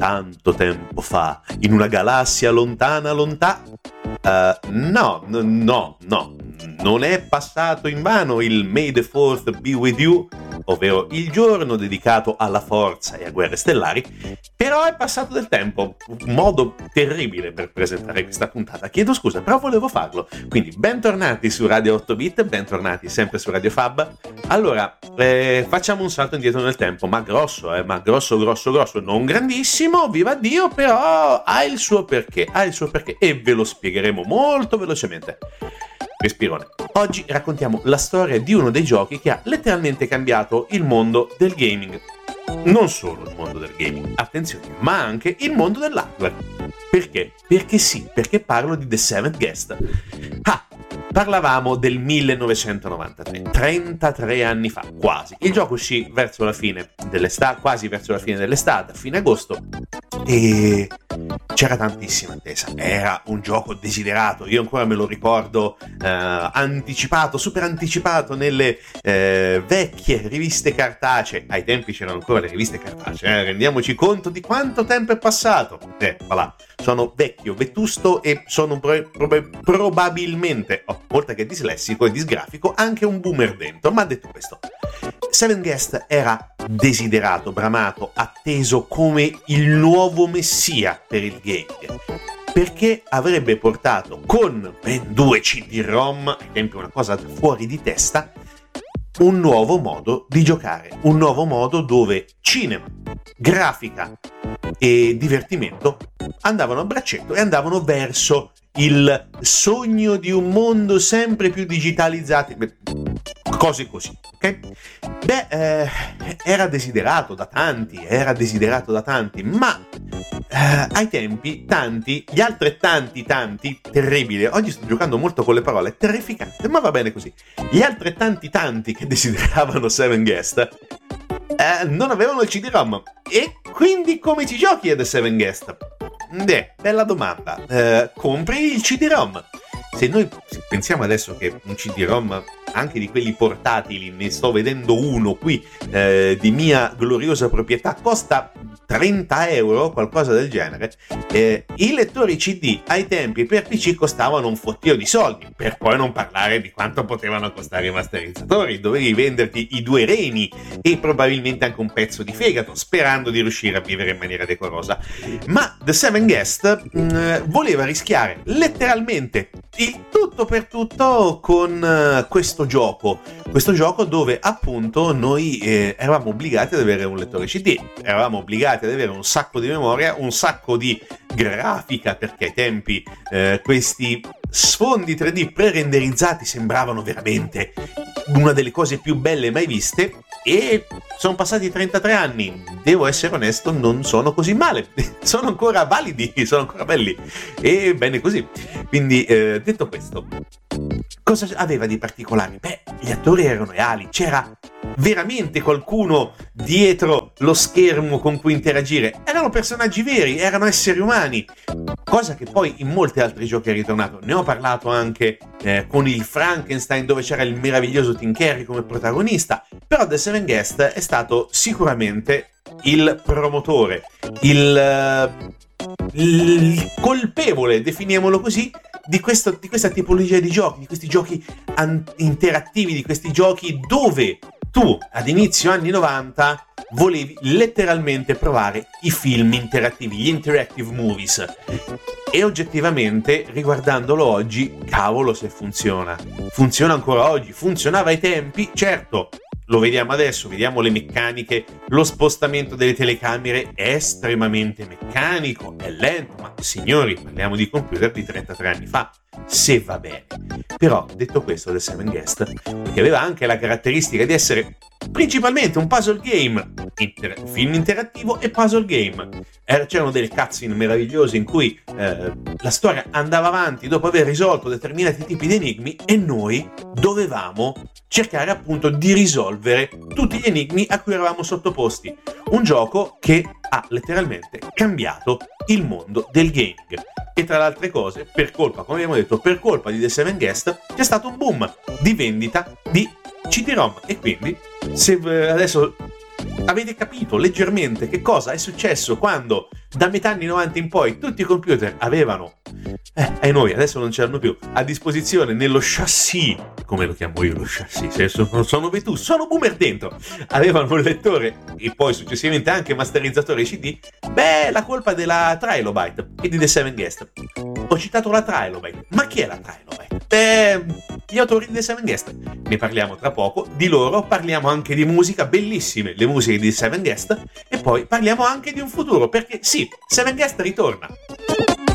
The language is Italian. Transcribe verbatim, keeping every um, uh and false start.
tanto tempo fa, in una galassia lontana lontana. Uh, no, n- no, no, non è passato invano il May the fourth be with you, ovvero il giorno dedicato alla forza e a guerre stellari, però è passato del tempo, un modo terribile per presentare questa puntata, chiedo scusa, però volevo farlo, quindi bentornati su Radio otto bit, bentornati sempre su Radio Fab. Allora, eh, facciamo un salto indietro nel tempo, ma grosso, eh, ma grosso, grosso, grosso, non grandissimo, viva Dio, però ha il suo perché, ha il suo perché e ve lo spiegheremo molto velocemente. Respirone. Oggi raccontiamo la storia di uno dei giochi che ha letteralmente cambiato il mondo del gaming. Non solo il mondo del gaming, attenzione, ma anche il mondo dell'hardware. Perché? Perché sì, perché parlo di The Seventh Guest. Ah, parlavamo del millenovecentonovantatré, trentatré anni fa, quasi. Il gioco uscì verso la fine dell'estate, quasi verso la fine dell'estate, a fine agosto, e c'era tantissima attesa. Era un gioco desiderato, io ancora me lo ricordo eh, anticipato, super anticipato nelle eh, vecchie riviste cartacee. Ai tempi c'erano ancora le riviste cartacee, eh? Rendiamoci conto di quanto tempo è passato. Eh, voilà. Sono vecchio, vetusto e sono pro- pro- probabilmente, oh, oltre che dislessico e disgrafico, anche un boomer dentro. Ma detto questo, Seven Guest era desiderato, bramato, atteso come il nuovo messia per il gaming, perché avrebbe portato con ben due C D-ROM, ai tempi una cosa fuori di testa, un nuovo modo di giocare, un nuovo modo dove cinema, grafica e divertimento andavano a braccetto e andavano verso il sogno di un mondo sempre più digitalizzato, cose così, ok? Beh, eh, era desiderato da tanti, era desiderato da tanti, ma eh, ai tempi tanti, gli altrettanti tanti, terribile, oggi sto giocando molto con le parole, terrificante, ma va bene così, gli altrettanti tanti che desideravano Seven Guest eh, non avevano il C D-ROM, e quindi come ci giochi a The Seven Guest? Beh, bella domanda. Eh, compri il C D-ROM. Se noi pensiamo adesso che un C D-ROM, anche di quelli portatili, ne sto vedendo uno qui eh, di mia gloriosa proprietà, costa trenta euro, qualcosa del genere, eh, i lettori C D ai tempi per P C costavano un fottio di soldi, per poi non parlare di quanto potevano costare i masterizzatori. Dovevi venderti i due reni e probabilmente anche un pezzo di fegato, sperando di riuscire a vivere in maniera decorosa. Ma The Seven Guest mh, voleva rischiare letteralmente il tutto per tutto con uh, questo gioco, questo gioco dove appunto noi eh, eravamo obbligati ad avere un lettore C D, eravamo obbligati ad avere un sacco di memoria, un sacco di grafica, perché ai tempi eh, questi sfondi tre D pre-renderizzati sembravano veramente una delle cose più belle mai viste, e sono passati trentatré anni, devo essere onesto, non sono così male, sono ancora validi, sono ancora belli, e bene così. Quindi eh, detto questo, cosa aveva di particolare? Beh, gli attori erano reali, c'era veramente qualcuno dietro lo schermo con cui interagire, erano personaggi veri, erano esseri umani, cosa che poi in molti altri giochi è ritornato. Ne ho parlato anche eh, con il Frankenstein, dove c'era il meraviglioso Tim Curry come protagonista, però The Seven Guest è stato sicuramente il promotore, il, il colpevole, definiamolo così, di, questo, di questa tipologia di giochi, di questi giochi an- interattivi, di questi giochi dove tu ad inizio anni novanta volevi letteralmente provare i film interattivi, gli interactive movies, e oggettivamente, riguardandolo oggi, cavolo se funziona, funziona ancora oggi, funzionava ai tempi, certo. Lo vediamo adesso, vediamo le meccaniche, lo spostamento delle telecamere è estremamente meccanico, è lento, ma signori, parliamo di computer di trentatré anni fa, se va bene. Però, detto questo, The Seven Guest, che aveva anche la caratteristica di essere principalmente un puzzle game, inter- film interattivo e puzzle game. Eh, c'erano delle cutscene meravigliose in cui eh, la storia andava avanti dopo aver risolto determinati tipi di enigmi, e noi dovevamo cercare appunto di risolvere tutti gli enigmi a cui eravamo sottoposti. Un gioco che ha letteralmente cambiato il mondo del gaming. E tra le altre cose, per colpa, come abbiamo detto, per colpa di The Seven Guest, c'è stato un boom di vendita di C D-ROM. E quindi, se adesso avete capito leggermente che cosa è successo quando Da metà anni novanta in poi tutti i computer avevano, eh, e noi adesso non c'erano più, a disposizione nello chassis, come lo chiamo io lo chassis, se sono, sono vetusto, sono boomer dentro, avevano un lettore e poi successivamente anche masterizzatore C D. Beh, la colpa della Trilobite e di The Seven Guest. Ho citato la Trilobite, ma chi è la Trilobite? Beh, gli autori di The Seven Guest. Ne parliamo tra poco, di loro parliamo anche di musica, bellissime le musiche di Seven Guest, e poi parliamo anche di un futuro, perché sì, Seven Guest ritorna.